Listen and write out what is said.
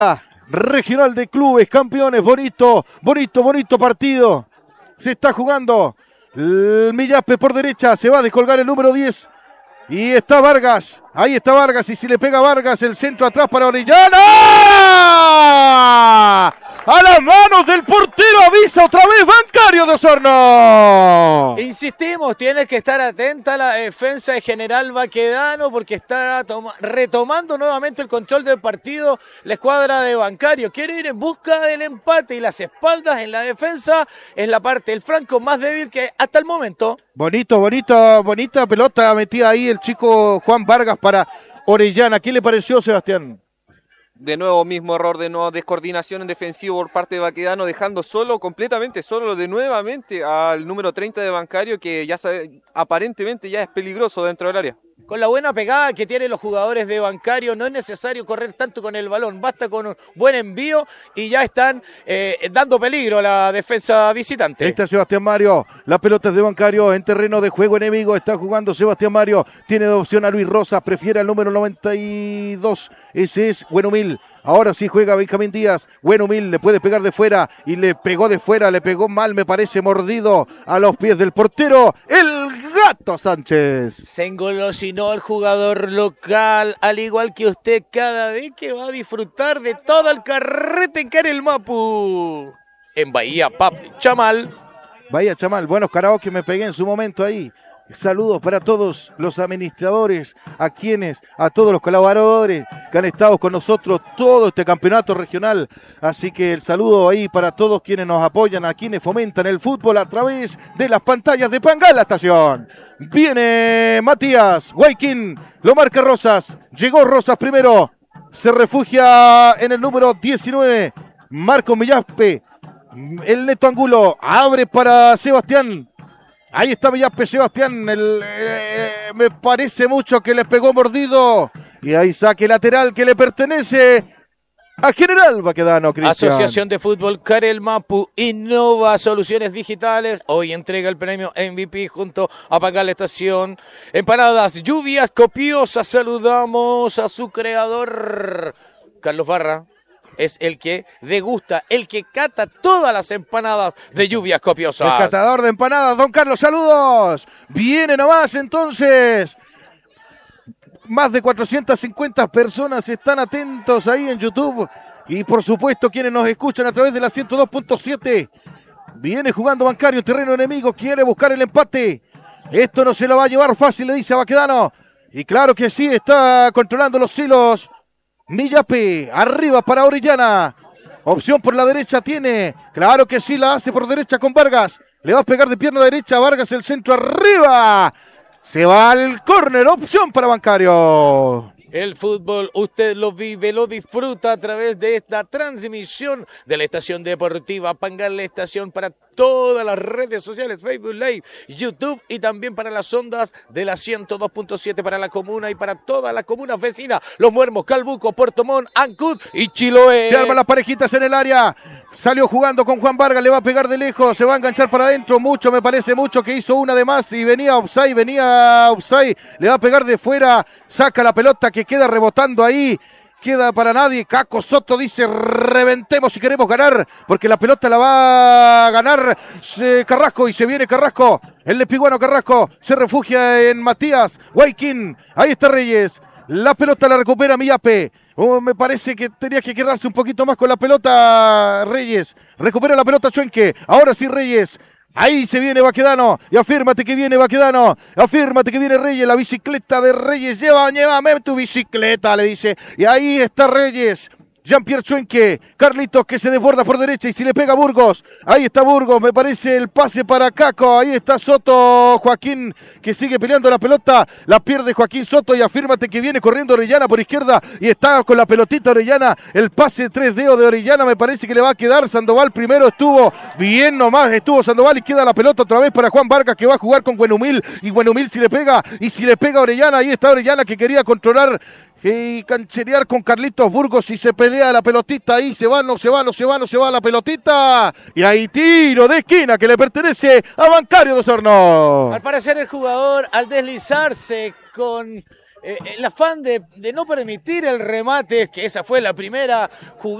Regional de Clubes Campeones. Bonito partido. Se está jugando. El Millape por derecha. Se va a descolgar el número 10. Y está Vargas. Ahí está Vargas. Y si le pega Vargas, el centro atrás para Orellana. A las manos del portero, avisa otra vez Bancario de Osorno. Insistimos, tiene que estar atenta la defensa de General Baquedano porque está retomando nuevamente el control del partido la escuadra de Bancario. Quiere ir en busca del empate y las espaldas en la defensa es la parte del flanco más débil que hasta el momento. Bonita pelota metida ahí el chico Juan Vargas para Orellana. ¿Qué le pareció, Sebastián? De nuevo, mismo error de nueva descoordinación en defensivo por parte de Baquedano, dejando completamente solo nuevamente al número 30 de Bancario, que ya aparentemente ya es peligroso dentro del área. Con la buena pegada que tienen los jugadores de Bancario, no es necesario correr tanto con el balón, basta con un buen envío y ya están dando peligro a la defensa visitante. Ahí está Sebastián Mario, la pelota es de Bancario en terreno de juego enemigo, está jugando Sebastián Mario, tiene de opción a Luis Rosas, prefiere al número 92, ese es Buenumil. Ahora sí juega Benjamín Díaz, Buenumil le puede pegar de fuera y le pegó de fuera, le pegó mal, me parece, mordido a los pies del portero, el Gato Sánchez. Se engolosinó el jugador local, al igual que usted cada vez que va a disfrutar de todo el carrete en Carelmapu. En Bahía Chamal. Bahía Chamal, buenos karaoke me pegué en su momento ahí. Saludos para todos los administradores, a todos los colaboradores que han estado con nosotros todo este campeonato regional. Así que el saludo ahí para todos quienes nos apoyan, a quienes fomentan el fútbol a través de las pantallas de Pangala Estación. Viene Matías, Guayquín, lo marca Rosas, llegó Rosas primero, se refugia en el número 19, Marco Millaspe, el Neto Angulo, abre para Sebastián. Ahí está Villape Sebastián, me parece mucho que le pegó mordido. Y ahí saque lateral que le pertenece a General Baquedano, Cristian. Asociación de Fútbol Carelmapu innova soluciones digitales. Hoy entrega el premio MVP junto a Pangala Estación. Empanadas, lluvias copiosas. Saludamos a su creador, Carlos Barra. Es el que degusta, el que cata todas las empanadas de lluvias copiosas. El catador de empanadas, don Carlos, saludos. Viene nomás entonces. Más de 450 personas están atentos ahí en YouTube. Y por supuesto quienes nos escuchan a través de la 102.7. Viene jugando Bancario en terreno enemigo, quiere buscar el empate. Esto no se lo va a llevar fácil, le dice a Baquedano. Y claro que sí, está controlando los hilos. Millape, arriba para Orellana. Opción por la derecha tiene. Claro que sí, la hace por derecha con Vargas. Le va a pegar de pierna derecha a Vargas, el centro arriba. Se va al córner, opción para Bancario. El fútbol, usted lo vive, lo disfruta a través de esta transmisión de la estación deportiva Pangala Estación para todas las redes sociales, Facebook Live, YouTube y también para las ondas de la 102.7 para la comuna y para todas las comunas vecinas, Los Muermos, Calbuco, Puerto Montt, Ancud y Chiloé. Se arman las parejitas en el área, salió jugando con Juan Vargas, le va a pegar de lejos, se va a enganchar para adentro, mucho, me parece mucho que hizo una de más y venía offside, le va a pegar de fuera, saca la pelota que queda rebotando ahí. Queda para nadie, Caco Soto dice reventemos si queremos ganar, porque la pelota la va a ganar Carrasco y se viene Carrasco, el Lepiguano Carrasco, se refugia en Matías, Guayquín, ahí está Reyes, la pelota la recupera Millape, me parece que tenía que quedarse un poquito más con la pelota Reyes, recupera la pelota Chuenque, ahora sí Reyes. Ahí se viene Baquedano, y afírmate que viene Baquedano, afírmate que viene Reyes, la bicicleta de Reyes, llévame tu bicicleta, le dice, y ahí está Reyes, Jean-Pierre Chuenque, Carlitos que se desborda por derecha y si le pega Burgos, ahí está Burgos, me parece el pase para Caco, ahí está Soto, Joaquín que sigue peleando la pelota, la pierde Joaquín Soto y afírmate que viene corriendo Orellana por izquierda y está con la pelotita Orellana, el pase 3D de Orellana me parece que le va a quedar, Sandoval primero estuvo bien nomás, estuvo Sandoval y queda la pelota otra vez para Juan Vargas que va a jugar con Buenumil y Buenumil si le pega Orellana, ahí está Orellana que quería controlar y cancherear con Carlitos Burgos y se pelea la pelotita ahí, se va la pelotita y hay tiro de esquina que le pertenece a Bancario de Osorno. Al parecer el jugador al deslizarse con el afán de no permitir el remate, que esa fue la primera jugada